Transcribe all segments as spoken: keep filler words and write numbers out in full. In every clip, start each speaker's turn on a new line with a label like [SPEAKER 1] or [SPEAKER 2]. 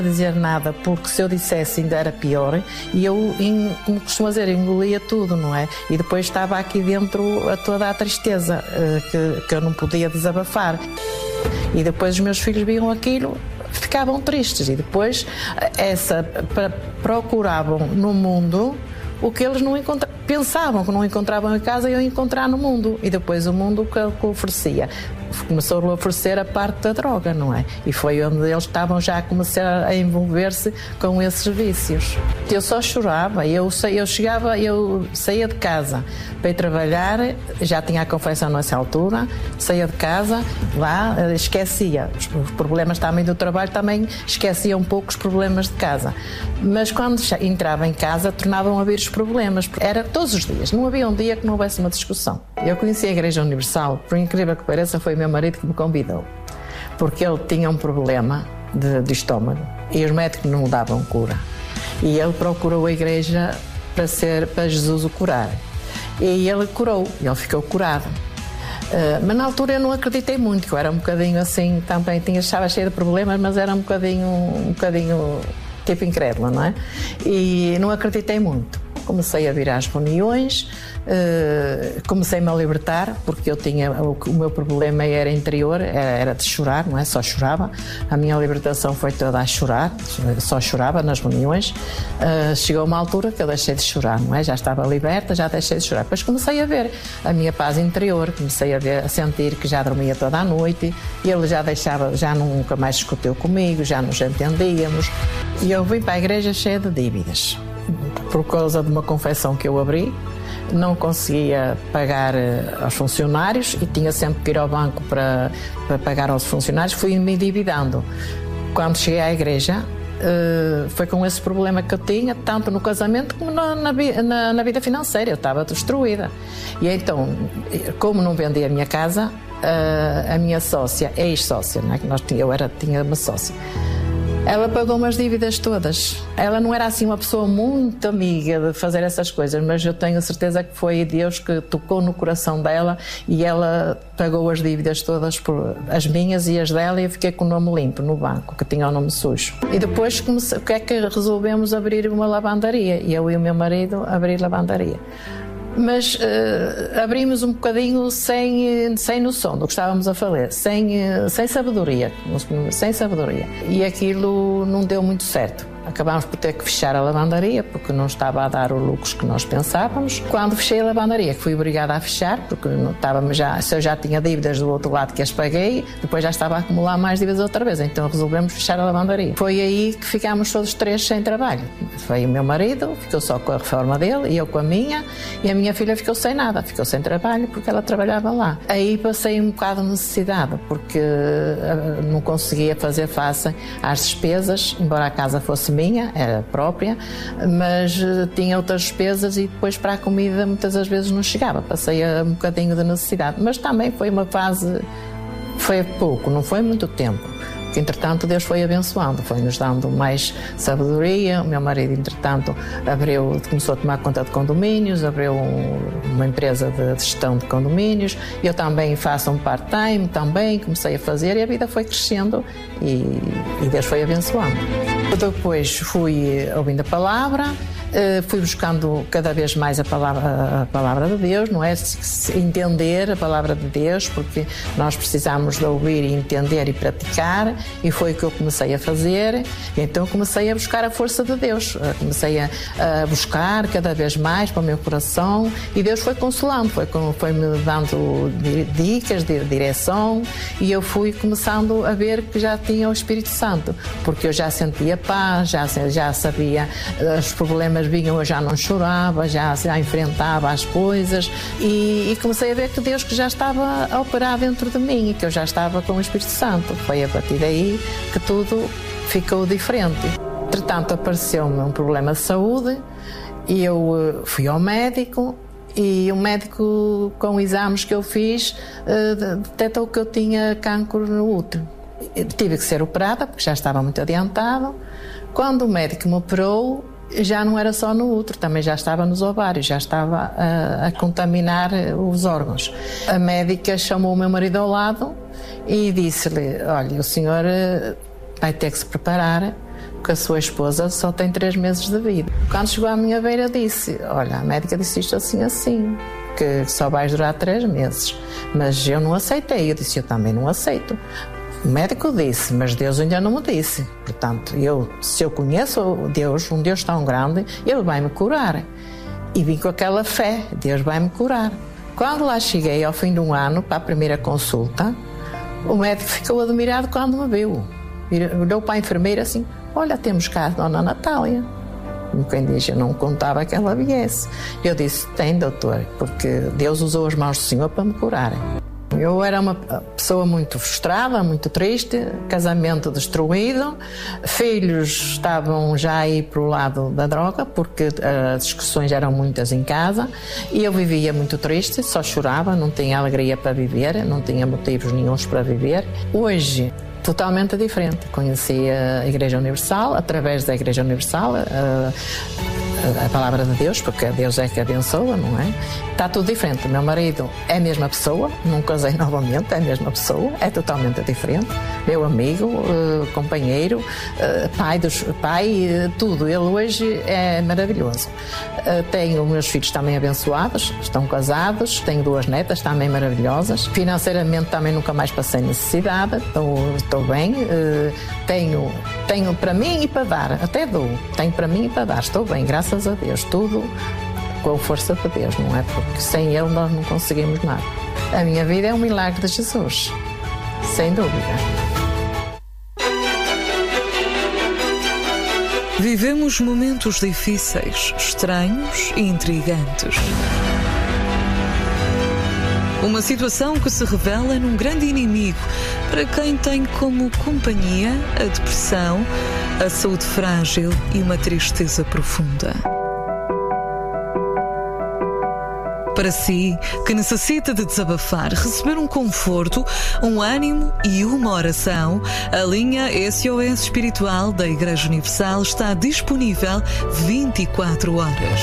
[SPEAKER 1] dizer nada, porque se eu dissesse ainda era pior, e eu, como costumo dizer, engolia tudo, não é? E depois estava aqui dentro a toda a tristeza, que, que eu não podia desabafar. E depois os meus filhos viam aquilo, ficavam tristes, e depois essa, procuravam no mundo o que eles não encontravam, pensavam que não encontravam em casa, iam encontrar no mundo, e depois o mundo que, que oferecia. Começou a oferecer a parte da droga, não é? E foi onde eles estavam já a começar a envolver-se com esses vícios. Eu só chorava, eu, eu chegava, eu saía de casa para ir trabalhar, já tinha a confecção nessa altura, saía de casa, lá, esquecia os problemas também do trabalho, também esquecia um pouco os problemas de casa. Mas quando entrava em casa, tornavam a vir os problemas. Era todos os dias, não havia um dia que não houvesse uma discussão. Eu conheci a Igreja Universal, por incrível que pareça, foi meu marido que me convidou, porque ele tinha um problema de, de estômago e os médicos não davam cura, e ele procurou a igreja para, ser, para Jesus o curar, e ele curou, ele ficou curado. Uh, mas na altura eu não acreditei muito, que eu era um bocadinho assim, também tinha, estava cheio de problemas, mas era um bocadinho, um bocadinho tipo incrédula, não é? E não acreditei muito. Comecei a vir às reuniões, uh, comecei-me a libertar, porque eu tinha, o, o meu problema era interior, era, era de chorar, não é? Só chorava. A minha libertação foi toda a chorar, só chorava nas reuniões. Uh, chegou uma altura que eu deixei de chorar, não é? Já estava liberta, já deixei de chorar. Depois comecei a ver a minha paz interior, comecei a, ver, a sentir que já dormia toda a noite, e ele já deixava, já nunca mais discutiu comigo, já nos entendíamos. E eu vim para a igreja cheia de dívidas, por causa de uma confecção que eu abri, não conseguia pagar aos funcionários e tinha sempre que ir ao banco para, para pagar aos funcionários, fui me endividando. Quando cheguei à igreja, foi com esse problema que eu tinha, tanto no casamento como na, na, na vida financeira, eu estava destruída. E então, como não vendi a minha casa, a minha sócia, ex-sócia, não é? Nós, eu era, tinha uma sócia, ela pagou umas dívidas todas. Ela não era assim uma pessoa muito amiga de fazer essas coisas, mas eu tenho a certeza que foi Deus que tocou no coração dela, e ela pagou as dívidas todas, por, as minhas e as dela, e eu fiquei com o nome limpo no banco, que tinha o nome sujo. E depois comecei, o que é que resolvemos? Abrir uma lavandaria, e eu e o meu marido abrir lavandaria. Mas uh, abrimos um bocadinho sem, sem noção do que estávamos a fazer, sem, uh, sem sabedoria, sem sabedoria. E aquilo não deu muito certo. Acabámos por ter que fechar a lavandaria, porque não estava a dar o lucro que nós pensávamos. Quando fechei a lavandaria, que fui obrigada a fechar, porque não estávamos já, se eu já tinha dívidas do outro lado que as paguei, depois já estava a acumular mais dívidas outra vez, então resolvemos fechar a lavandaria. Foi aí que ficámos todos três sem trabalho. Foi o meu marido, ficou só com a reforma dele, e eu com a minha, e a minha filha ficou sem nada, ficou sem trabalho porque ela trabalhava lá. Aí passei um bocado de necessidade, porque não conseguia fazer face às despesas, embora a casa fosse minha, era própria, mas tinha outras despesas, e depois para a comida muitas das vezes não chegava, passei a um bocadinho de necessidade, mas também foi uma fase, foi pouco, não foi muito tempo, porque entretanto Deus foi abençoando, foi nos dando mais sabedoria. O meu marido entretanto abriu, começou a tomar conta de condomínios, abriu uma empresa de gestão de condomínios, eu também faço um part-time, também comecei a fazer, e a vida foi crescendo, e, e Deus foi abençoando. Depois fui ouvindo a palavra, fui buscando cada vez mais a palavra, a palavra de Deus, não é? Entender a palavra de Deus, porque nós precisamos de ouvir e entender e praticar, e foi o que eu comecei a fazer. Então comecei a buscar a força de Deus, comecei a, a buscar cada vez mais para o meu coração, e Deus foi consolando, foi, foi me dando dicas de direção, e eu fui começando a ver que já tinha o Espírito Santo, porque eu já sentia paz, já, já sabia os problemas vinham, eu já não chorava, já, já enfrentava as coisas, e, e comecei a ver que Deus que já estava a operar dentro de mim, e que eu já estava com o Espírito Santo. Foi a partir daí que tudo ficou diferente. Entretanto, apareceu-me um problema de saúde, e eu fui ao médico, e o médico, com exames que eu fiz, detectou que eu tinha cancro no útero. Tive que ser operada, porque já estava muito adiantado. Quando o médico me operou, já não era só no útero, também já estava nos ovários, já estava a, a contaminar os órgãos. A médica chamou o meu marido ao lado e disse-lhe: olha, o senhor vai ter que se preparar, que a sua esposa só tem três meses de vida. Quando chegou à minha beira disse, olha, a médica disse isto assim, assim, que só vais durar três meses. Mas eu não aceitei, eu disse, eu também não aceito. O médico disse, mas Deus ainda não me disse. Portanto, eu, se eu conheço Deus, um Deus tão grande, Ele vai me curar. E vim com aquela fé, Deus vai me curar. Quando lá cheguei, ao fim de um ano, para a primeira consulta, o médico ficou admirado quando me viu. Olhou para a enfermeira assim, olha, temos cá a dona Natália. Como quem diz, eu não contava que ela viesse. Eu disse, tem, doutor, porque Deus usou as mãos do Senhor para me curar. Eu era uma pessoa muito frustrada, muito triste, casamento destruído, filhos estavam já aí para o lado da droga, porque as discussões eram muitas em casa, e eu vivia muito triste, só chorava, não tinha alegria para viver, não tinha motivos nenhuns para viver. Hoje, totalmente diferente. Conheci a Igreja Universal, através da Igreja Universal, a, a palavra de Deus, porque Deus é que abençoa, não é? Está tudo diferente. O meu marido é a mesma pessoa, não casei novamente, é a mesma pessoa, é totalmente diferente. Meu amigo, uh, companheiro, uh, pai, dos, pai uh, tudo. Ele hoje é maravilhoso. Uh, tenho meus filhos também abençoados, estão casados, tenho duas netas também maravilhosas. Financeiramente também nunca mais passei necessidade, estou, estou bem. Uh, tenho, tenho para mim e para dar, até dou. Tenho para mim e para dar, estou bem, graças a Deus. Tudo com a força de Deus, não é? Porque sem Ele nós não conseguimos nada. A minha vida é um milagre de Jesus, sem dúvida.
[SPEAKER 2] Vivemos momentos difíceis, estranhos e intrigantes. Uma situação que se revela num grande inimigo para quem tem como companhia a depressão, a saúde frágil e uma tristeza profunda. Para si, que necessita de desabafar, receber um conforto, um ânimo e uma oração, a linha S O S Espiritual da Igreja Universal está disponível vinte e quatro horas.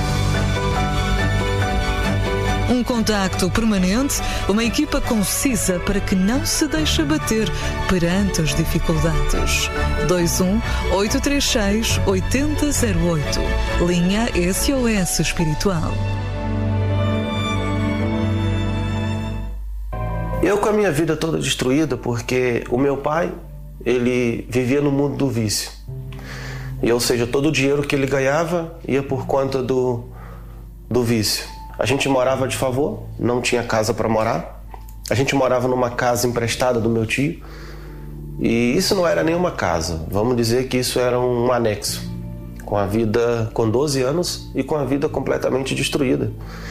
[SPEAKER 2] Um contacto permanente, uma equipa concisa para que não se deixe abater perante as dificuldades. dois um oito três seis oito zero zero oito. Linha S O S Espiritual.
[SPEAKER 3] Eu com a minha vida toda destruída, porque o meu pai, ele vivia no mundo do vício. E, ou seja, todo o dinheiro que ele ganhava ia por conta do, do vício. A gente morava de favor, não tinha casa para morar. A gente morava numa casa emprestada do meu tio. E isso não era nenhuma casa. Vamos dizer que isso era um anexo. Com a vida com doze anos e com a vida completamente destruída.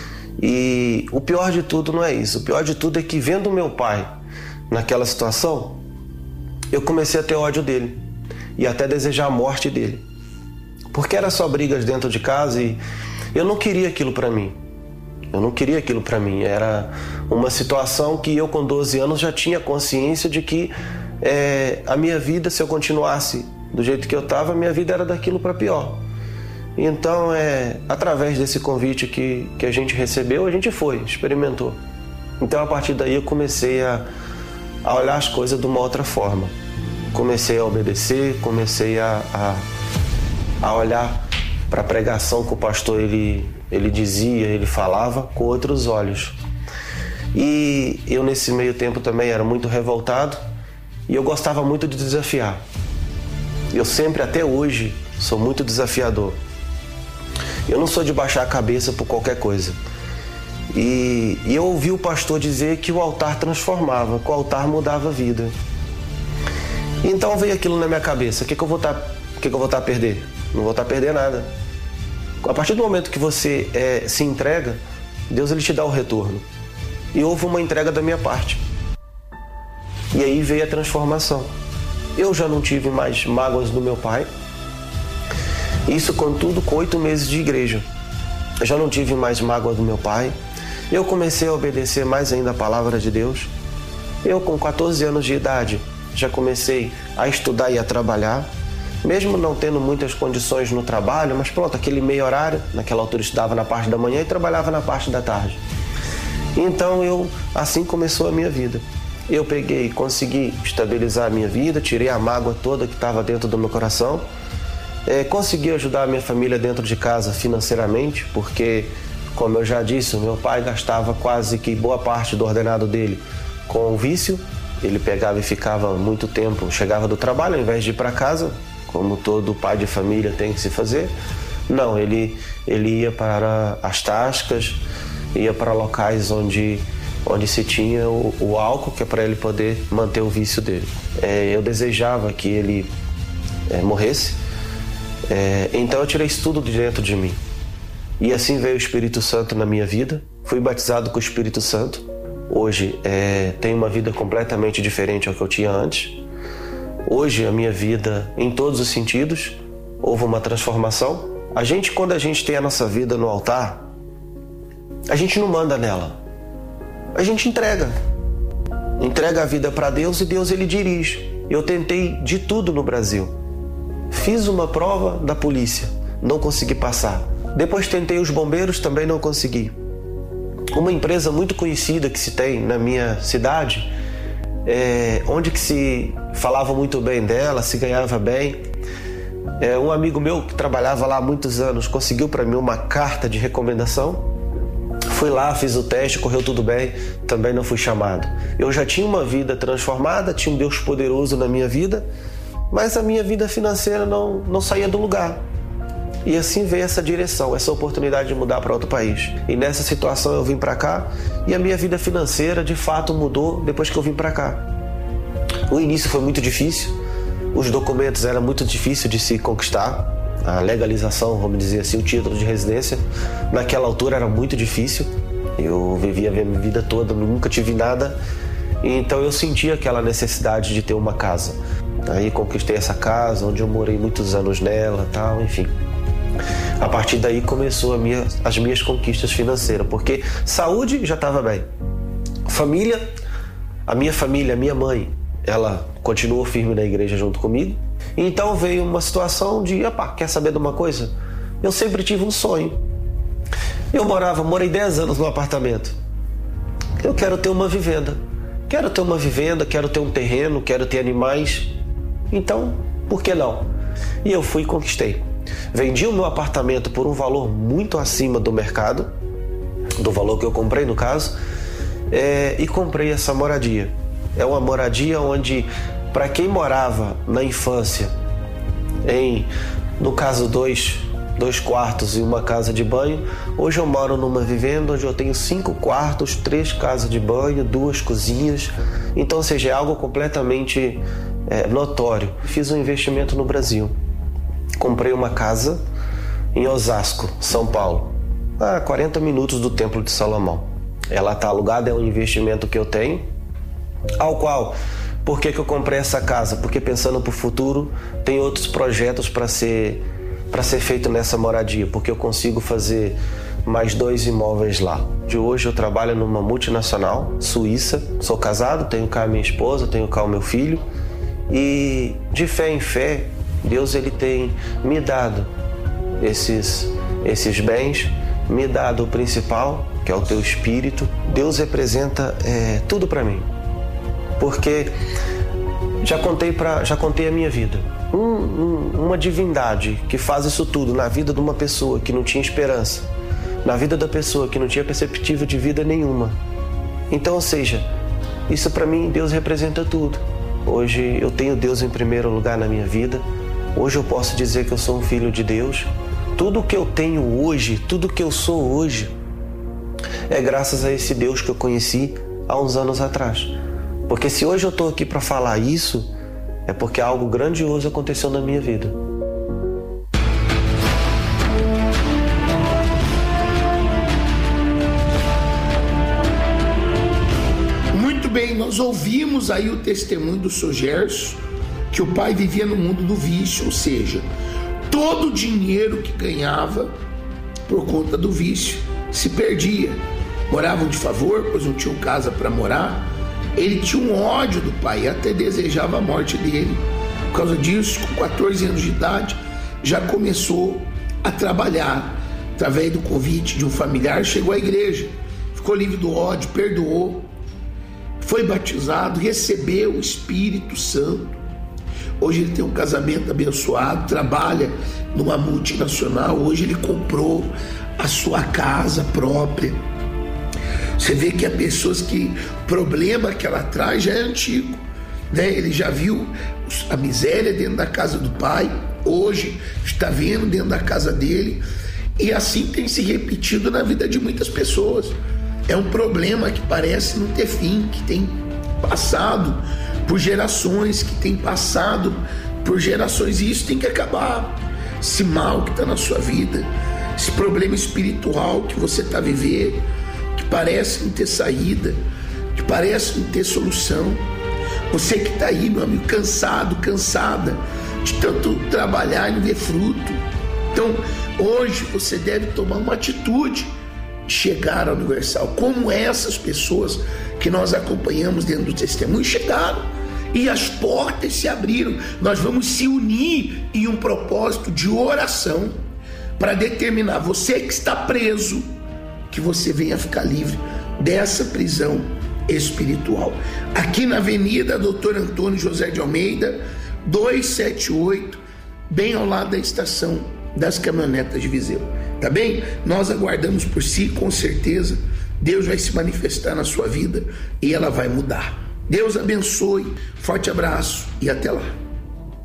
[SPEAKER 3] E o pior de tudo não é isso. O pior de tudo é que, vendo meu pai naquela situação, eu comecei a ter ódio dele e até desejar a morte dele. Porque era só brigas dentro de casa e eu não queria aquilo para mim. Eu não queria aquilo para mim. Era uma situação que eu, com doze anos, já tinha consciência de que é, a minha vida, se eu continuasse do jeito que eu estava, a minha vida era daquilo para pior. Então, é, através desse convite que, que a gente recebeu, a gente foi, experimentou. Então, a partir daí, eu comecei a, a olhar as coisas de uma outra forma. Comecei a obedecer, comecei a, a, a olhar para a pregação que o pastor ele, ele dizia, ele falava, com outros olhos. E eu, nesse meio tempo, também era muito revoltado e eu gostava muito de desafiar. Eu sempre, até hoje, sou muito desafiador. Eu não sou de baixar a cabeça por qualquer coisa. E, e eu ouvi o pastor dizer que o altar transformava, que o altar mudava a vida. Então veio aquilo na minha cabeça. O que, que eu vou estar, o que, que eu vou estar a perder? Não vou estar a perder nada. A partir do momento que você é, se entrega, Deus ele te dá o retorno. E houve uma entrega da minha parte. E aí veio a transformação. Eu já não tive mais mágoas do meu pai. Isso, contudo, com oito meses de igreja. Eu já não tive mais mágoa do meu pai. Eu comecei a obedecer mais ainda a palavra de Deus. Eu, com quatorze anos de idade, já comecei a estudar e a trabalhar. Mesmo não tendo muitas condições no trabalho, mas pronto, aquele meio horário. Naquela altura eu estudava na parte da manhã e trabalhava na parte da tarde. Então, eu, assim começou a minha vida. eu peguei e consegui estabilizar a minha vida, tirei a mágoa toda que estava dentro do meu coração, é, consegui ajudar a minha família dentro de casa financeiramente, porque, como eu já disse, o meu pai gastava quase que boa parte do ordenado dele com o vício. Ele pegava e ficava muito tempo, chegava do trabalho, ao invés de ir para casa, como todo pai de família tem que se fazer, não, ele, ele ia para as tascas, ia para locais onde, onde se tinha o, o álcool, que é para ele poder manter o vício dele. É, eu desejava que ele é, morresse, é, então eu tirei isso tudo de dentro de mim. E assim veio o Espírito Santo na minha vida, fui batizado com o Espírito Santo. Hoje é, tenho uma vida completamente diferente ao que eu tinha antes. Hoje a minha vida, em todos os sentidos, houve uma transformação. A gente, quando a gente tem a nossa vida no altar, a gente não manda nela. A gente entrega. Entrega a vida para Deus e Deus ele dirige. Eu tentei de tudo no Brasil. Fiz uma prova da polícia, não consegui passar. Depois tentei os bombeiros, também não consegui. Uma empresa muito conhecida que se tem na minha cidade, é, onde que se falava muito bem dela, se ganhava bem. É, um amigo meu que trabalhava lá há muitos anos conseguiu para mim uma carta de recomendação. Fui lá, fiz o teste, correu tudo bem, também não fui chamado. Eu já tinha uma vida transformada, tinha um Deus poderoso na minha vida, mas a minha vida financeira não, não saía do lugar. E assim veio essa direção, essa oportunidade de mudar para outro país. E nessa situação eu vim para cá e a minha vida financeira de fato mudou depois que eu vim para cá. O início foi muito difícil, os documentos eram muito difíceis de se conquistar. A legalização, vamos dizer assim, o título de residência, naquela altura era muito difícil. Eu vivia a minha vida toda, nunca tive nada, então eu sentia aquela necessidade de ter uma casa. Aí conquistei essa casa, onde eu morei muitos anos nela, tal, enfim. A partir daí começou a minha, as minhas conquistas financeiras, porque saúde já estava bem. Família, a minha família, a minha mãe, ela continuou firme na igreja junto comigo. Então veio uma situação de, opá, quer saber de uma coisa? Eu sempre tive um sonho. Eu morava, morei dez anos num apartamento. Eu quero ter uma vivenda. Quero ter uma vivenda, quero ter um terreno, quero ter animais. Então, por que não? E eu fui e conquistei. Vendi o meu apartamento por um valor muito acima do mercado, do valor que eu comprei no caso, é, e comprei essa moradia. É uma moradia onde, para quem morava na infância, em, no caso, dois, dois quartos e uma casa de banho, hoje eu moro numa vivenda onde eu tenho cinco quartos, três casas de banho, duas cozinhas. Então, ou seja, é algo completamente é, notório. Fiz um investimento no Brasil. Comprei uma casa em Osasco, São Paulo, a quarenta minutos do Templo de Salomão. Ela está alugada, é um investimento que eu tenho, ao qual, por que que eu comprei essa casa? Porque pensando para o futuro, tem outros projetos para ser, para ser feito nessa moradia, porque eu consigo fazer mais dois imóveis lá. De hoje eu trabalho numa multinacional suíça, sou casado, tenho cá a minha esposa, tenho cá o meu filho, e de fé em fé, Deus ele tem me dado esses, esses bens, me dado o principal, que é o teu espírito. Deus representa é, tudo para mim, porque já contei, pra, já contei a minha vida. Um, um, uma divindade que faz isso tudo na vida de uma pessoa que não tinha esperança, na vida da pessoa que não tinha perspectiva de vida nenhuma. Então, ou seja, isso para mim, Deus representa tudo. Hoje eu tenho Deus em primeiro lugar na minha vida. Hoje eu posso dizer que eu sou um filho de Deus. Tudo que eu tenho hoje, tudo que eu sou hoje, é graças a esse Deus que eu conheci há uns anos atrás. Porque se hoje eu estou aqui para falar isso, é porque algo grandioso aconteceu na minha vida.
[SPEAKER 4] Muito bem, nós ouvimos aí o testemunho do seu Gerson, que o pai vivia no mundo do vício, ou seja, todo o dinheiro que ganhava por conta do vício se perdia. Moravam de favor, pois não tinham casa para morar. Ele tinha um ódio do pai e até desejava a morte dele. Por causa disso, com quatorze anos de idade, já começou a trabalhar. Através do convite de um familiar, chegou à igreja, ficou livre do ódio, perdoou, foi batizado, recebeu o Espírito Santo. Hoje ele tem um casamento abençoado, trabalha numa multinacional. Hoje ele comprou a sua casa própria. Você vê que há pessoas que o problema que ela traz já é antigo, né? Ele já viu a miséria dentro da casa do pai, hoje está vendo dentro da casa dele, e assim tem se repetido na vida de muitas pessoas. É um problema que parece não ter fim, que tem passado por gerações, que tem passado por gerações, e isso tem que acabar. Esse mal que está na sua vida, esse problema espiritual que você está vivendo, que parece não ter saída, que parece não ter solução. Você que está aí, meu amigo, cansado, cansada de tanto trabalhar e não ver fruto. Então, hoje você deve tomar uma atitude de chegar ao Universal, como essas pessoas que nós acompanhamos dentro do testemunho chegaram, e as portas se abriram. Nós vamos se unir em um propósito de oração para determinar, você que está preso, que você venha ficar livre dessa prisão espiritual. Aqui na Avenida doutor Antônio José de Almeida, duzentos e setenta e oito, bem ao lado da estação das caminhonetas de Viseu. Tá bem? Nós aguardamos por si, com certeza Deus vai se manifestar na sua vida e ela vai mudar. Deus abençoe, forte abraço e até lá.